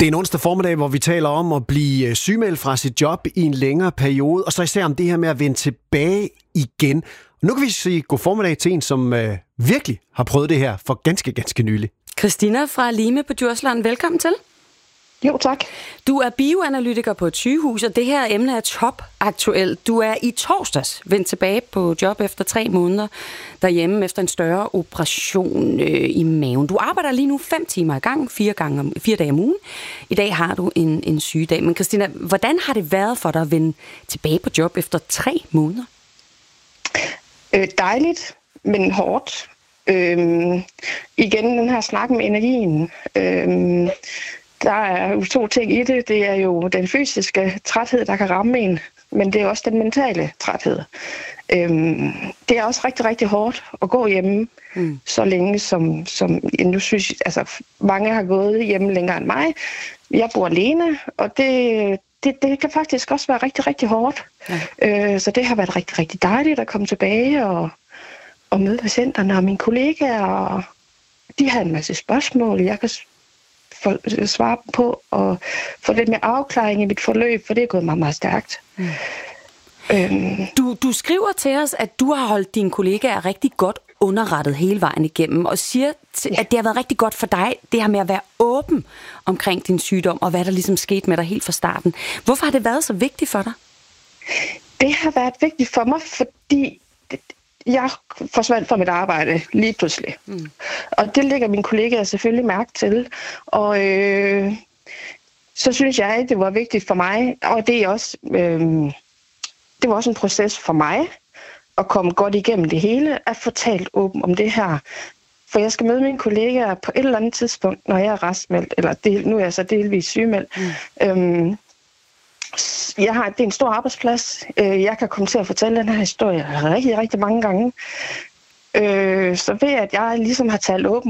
Det er en onsdag formiddag, hvor vi taler om at blive sygemeldt fra sit job i en længere periode, og så især om det her med at vende tilbage igen. Og nu kan vi sige god formiddag til en, som virkelig har prøvet det her for ganske nylig. Christina fra Lime på Djursland, velkommen til. Jo, tak. Du er bioanalytiker på et sygehus, og det her emne er topaktuelt. Du er i torsdags vendt tilbage på job efter 3 måneder derhjemme efter en større operation i maven. Du arbejder lige nu 5 timer i gang, 4 dage om ugen. I dag har du en sygedag. Men Christina, hvordan har det været for dig at vende tilbage på job efter 3 måneder? Dejligt, men hårdt. Igen den her snak med energien. Der er jo 2 ting i det. Det er jo den fysiske træthed, der kan ramme en, men det er også den mentale træthed. Det er også rigtig hårdt at gå hjemme så længe, som nu synes, altså mange har gået hjemme længere end mig. Jeg bor alene, og det kan faktisk også være rigtig hårdt. Ja. Så det har været rigtig dejligt at komme tilbage og møde patienterne og mine kollegaer. Og de har en masse spørgsmål, jeg kan svare på og få lidt mere afklaring i mit forløb, for det er gået meget stærkt. Du skriver til os, at du har holdt dine kollegaer rigtig godt underrettet hele vejen igennem, og siger, at det har været rigtig godt for dig, det her med at være åben omkring din sygdom, og hvad der ligesom skete med dig helt fra starten. Hvorfor har det været så vigtigt for dig? Det har været vigtigt for mig, fordi jeg forsvandt fra mit arbejde lige pludselig. Og det lægger mine kollegaer selvfølgelig mærke til. Og så synes jeg, det var vigtigt for mig, og det var også en proces for mig, at komme godt igennem det hele, at få talt åben om det her. For jeg skal møde mine kollegaer på et eller andet tidspunkt, når jeg er raskmeldt, eller nu er jeg så delvis sygemeldt. Det er en stor arbejdsplads. Jeg kan komme til at fortælle den her historie rigtig mange gange. Så ved at jeg ligesom har talt åben